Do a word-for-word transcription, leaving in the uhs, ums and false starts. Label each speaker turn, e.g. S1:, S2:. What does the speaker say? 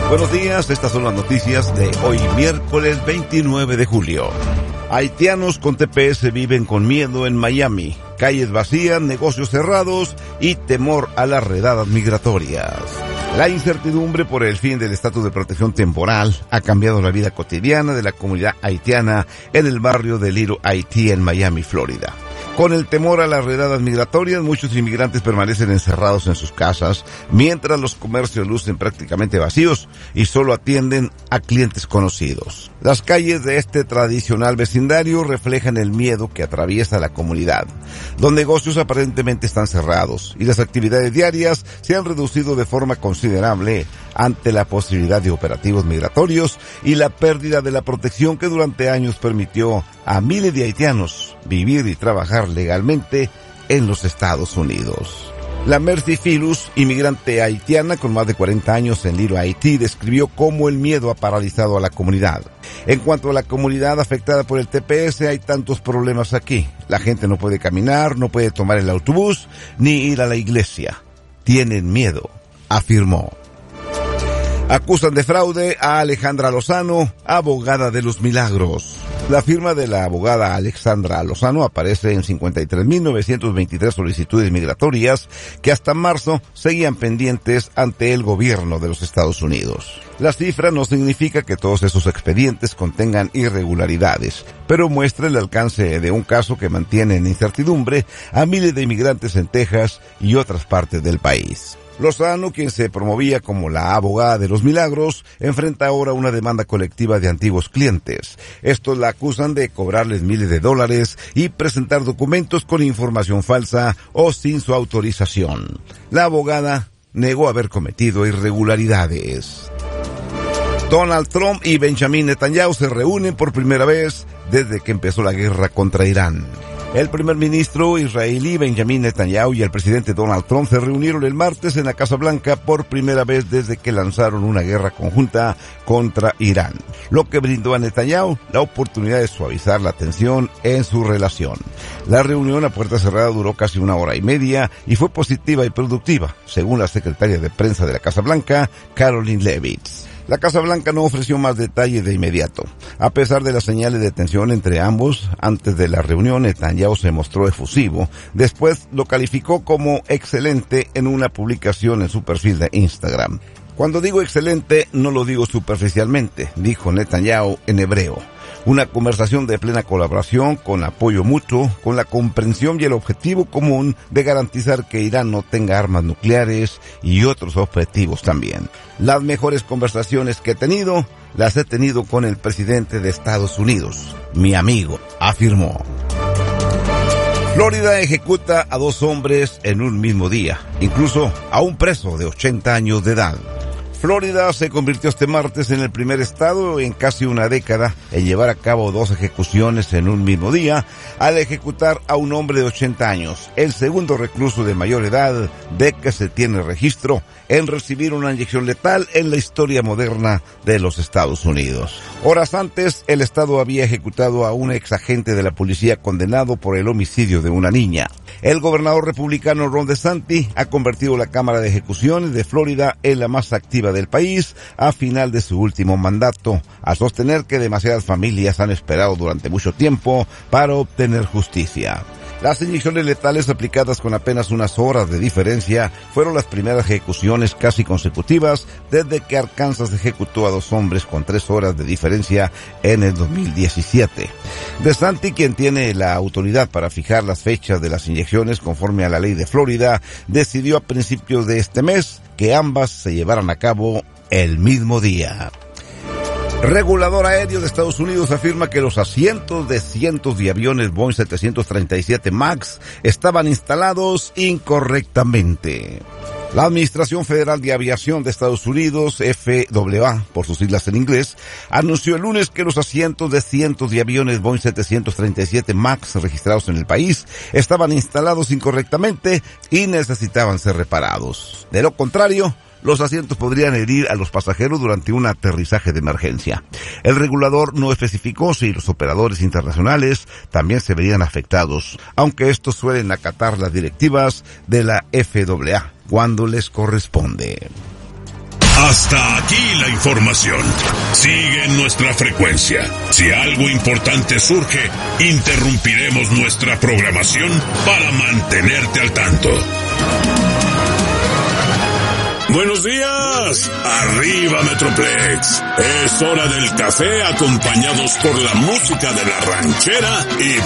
S1: Buenos días, estas son las noticias de hoy miércoles veintinueve de julio. Haitianos con T P S viven con miedo en Miami. Calles vacías, negocios cerrados y temor a las redadas migratorias. La incertidumbre por el fin del estatus de protección temporal ha cambiado la vida cotidiana de la comunidad haitiana en el barrio de Little Haití en Miami, Florida. Con el temor a las redadas migratorias, muchos inmigrantes permanecen encerrados en sus casas, mientras los comercios lucen prácticamente vacíos y solo atienden a clientes conocidos. Las calles de este tradicional vecindario reflejan el miedo que atraviesa la comunidad. Los negocios aparentemente están cerrados y las actividades diarias se han reducido de forma considerable ante la posibilidad de operativos migratorios y la pérdida de la protección que durante años permitió a miles de haitianos vivir y trabajar legalmente en los Estados Unidos. La Mercy Philus, inmigrante haitiana con más de cuarenta años en Little Haití, describió cómo el miedo ha paralizado a la comunidad. En cuanto a la comunidad afectada por el T P S, hay tantos problemas aquí. La gente no puede caminar, no puede tomar el autobús, ni ir a la iglesia. Tienen miedo, afirmó. Acusan de fraude a Alejandra Lozano, abogada de los milagros. La firma de la abogada Alexandra Lozano aparece en cincuenta y tres mil novecientos veintitrés solicitudes migratorias que hasta marzo seguían pendientes ante el gobierno de los Estados Unidos. La cifra no significa que todos esos expedientes contengan irregularidades, pero muestra el alcance de un caso que mantiene en incertidumbre a miles de inmigrantes en Texas y otras partes del país. Lozano, quien se promovía como la abogada de los milagros, enfrenta ahora una demanda colectiva de antiguos clientes. Estos la acusan de cobrarles miles de dólares y presentar documentos con información falsa o sin su autorización. La abogada negó haber cometido irregularidades. Donald Trump y Benjamin Netanyahu se reúnen por primera vez desde que empezó la guerra contra Irán. El primer ministro israelí Benjamin Netanyahu y el presidente Donald Trump se reunieron el martes en la Casa Blanca por primera vez desde que lanzaron una guerra conjunta contra Irán, lo que brindó a Netanyahu la oportunidad de suavizar la tensión en su relación. La reunión a puerta cerrada duró casi una hora y media y fue positiva y productiva, según la secretaria de prensa de la Casa Blanca, Karoline Leavitt. La Casa Blanca no ofreció más detalles de inmediato. A pesar de las señales de tensión entre ambos, antes de la reunión Netanyahu se mostró efusivo. Después lo calificó como excelente en una publicación en su perfil de Instagram. Cuando digo excelente, no lo digo superficialmente, dijo Netanyahu en hebreo. Una conversación de plena colaboración, con apoyo mutuo, con la comprensión y el objetivo común de garantizar que Irán no tenga armas nucleares y otros objetivos también. Las mejores conversaciones que he tenido, las he tenido con el presidente de Estados Unidos, mi amigo, afirmó. Florida ejecuta a dos hombres en un mismo día, incluso a un preso de ochenta años de edad. Florida se convirtió este martes en el primer estado en casi una década en llevar a cabo dos ejecuciones en un mismo día, al ejecutar a un hombre de ochenta años, el segundo recluso de mayor edad de que se tiene registro en recibir una inyección letal en la historia moderna de los Estados Unidos. Horas antes, el estado había ejecutado a un ex agente de la policía condenado por el homicidio de una niña. El gobernador republicano Ron DeSantis ha convertido la Cámara de Ejecuciones de Florida en la más activa del país a final de su último mandato, a sostener que demasiadas familias han esperado durante mucho tiempo para obtener justicia. Las inyecciones letales aplicadas con apenas unas horas de diferencia fueron las primeras ejecuciones casi consecutivas desde que Arkansas ejecutó a dos hombres con tres horas de diferencia en el dos mil diecisiete. DeSantis, quien tiene la autoridad para fijar las fechas de las inyecciones conforme a la ley de Florida, decidió a principios de este mes que ambas se llevaran a cabo el mismo día. Regulador aéreo de Estados Unidos afirma que los asientos de cientos de aviones Boeing setecientos treinta y siete MAX estaban instalados incorrectamente. La Administración Federal de Aviación de Estados Unidos, F A A, por sus siglas en inglés, anunció el lunes que los asientos de cientos de aviones Boeing setecientos treinta y siete MAX registrados en el país estaban instalados incorrectamente y necesitaban ser reparados. De lo contrario, los asientos podrían herir a los pasajeros durante un aterrizaje de emergencia. El regulador no especificó si los operadores internacionales también se verían afectados, aunque estos suelen acatar las directivas de la F A A cuando les corresponde.
S2: Hasta aquí la información. Sigue en nuestra frecuencia. Si algo importante surge, interrumpiremos nuestra programación para mantenerte al tanto. Buenos días, arriba Metroplex. Es hora del café acompañados por la música de la ranchera y